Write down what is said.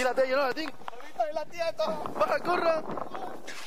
la tía, no la tinc. La tieto! Va, corre!